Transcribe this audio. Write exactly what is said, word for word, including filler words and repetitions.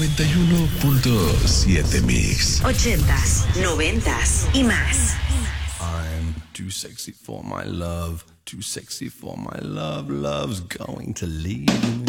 noventa y uno punto siete Mix. Ochentas, noventas y más. I'm too sexy for my love, too sexy for my love, love's going to leave me.